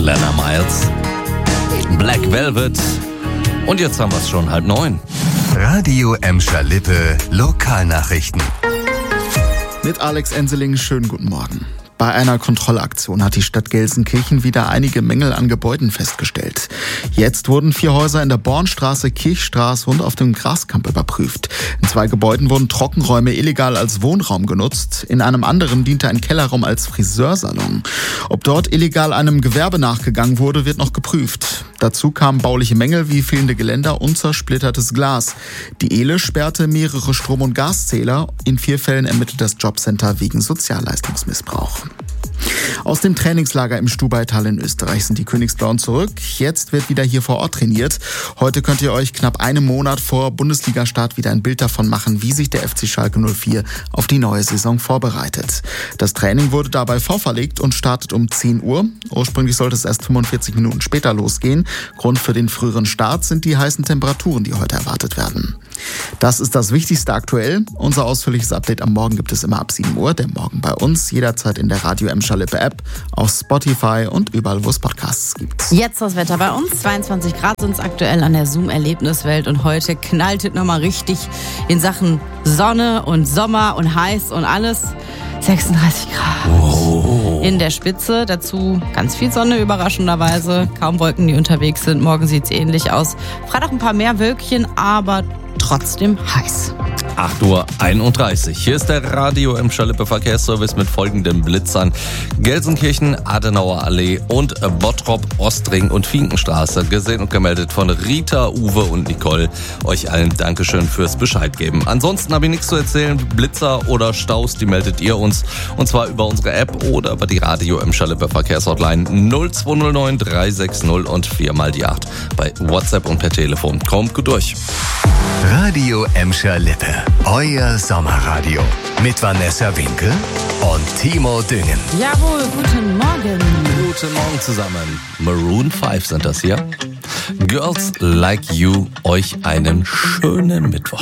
Alana Miles, Black Velvet und jetzt haben wir es schon 8:30. Radio Emscher Lippe Lokalnachrichten. Mit Alex Enseling, schönen guten Morgen. Bei einer Kontrollaktion hat die Stadt Gelsenkirchen wieder einige Mängel an Gebäuden festgestellt. Jetzt wurden 4 Häuser in der Bornstraße, Kirchstraße und auf dem Graskamp überprüft. In 2 Gebäuden wurden Trockenräume illegal als Wohnraum genutzt. In einem anderen diente ein Kellerraum als Friseursalon. Ob dort illegal einem Gewerbe nachgegangen wurde, wird noch geprüft. Dazu kamen bauliche Mängel wie fehlende Geländer und zersplittertes Glas. Die ELE sperrte mehrere Strom- und Gaszähler. In 4 Fällen ermittelt das Jobcenter wegen Sozialleistungsmissbrauch. Aus dem Trainingslager im Stubaital in Österreich sind die Königsblauen zurück. Jetzt wird wieder hier vor Ort trainiert. Heute könnt ihr euch knapp einen Monat vor Bundesligastart wieder ein Bild davon machen, wie sich der FC Schalke 04 auf die neue Saison vorbereitet. Das Training wurde dabei vorverlegt und startet um 10 Uhr. Ursprünglich sollte es erst 45 Minuten später losgehen. Grund für den früheren Start sind die heißen Temperaturen, die heute erwartet werden. Das ist das Wichtigste aktuell. Unser ausführliches Update am Morgen gibt es immer ab 7 Uhr. Der Morgen bei uns, jederzeit in der Radio Emscher Lippe App, auf Spotify und überall, wo es Podcasts gibt. Jetzt das Wetter bei uns. 22 Grad sind es aktuell an der Zoom-Erlebniswelt und heute knallt es nochmal richtig in Sachen Sonne und Sommer und heiß und alles. 36 Grad. Oh. In der Spitze, dazu ganz viel Sonne überraschenderweise, kaum Wolken, die unterwegs sind. Morgen sieht es ähnlich aus. Freitag ein paar mehr Wölkchen, aber trotzdem heiß. 8:31 Uhr. Hier ist der Radio Emscher Lippe Verkehrsservice mit folgenden Blitzern. Gelsenkirchen, Adenauer Allee und Bottrop, Ostring und Finkenstraße. Gesehen und gemeldet von Rita, Uwe und Nicole. Euch allen Dankeschön fürs Bescheid geben. Ansonsten habe ich nichts zu erzählen. Blitzer oder Staus, die meldet ihr uns. Und zwar über unsere App oder über die Radio Emscher Lippe Verkehrshotline 0209 360 und 4x8 bei WhatsApp und per Telefon. Kommt gut durch. Radio Emscher Lippe, euer Sommerradio. Mit Vanessa Winkel und Timo Düngen. Jawohl, guten Morgen. Guten Morgen zusammen. Maroon 5 sind das hier. Girls Like You, euch einen schönen Mittwoch.